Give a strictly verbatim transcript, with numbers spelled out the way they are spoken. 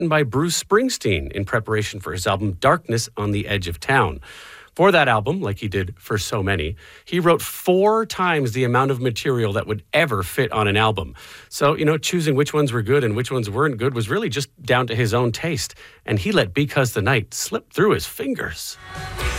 by Bruce Springsteen in preparation for his album Darkness on the Edge of Town. For that album, like he did for so many, he wrote four times the amount of material that would ever fit on an album. So, you know, choosing which ones were good and which ones weren't good was really just down to his own taste. And he let Because the Night slip through his fingers.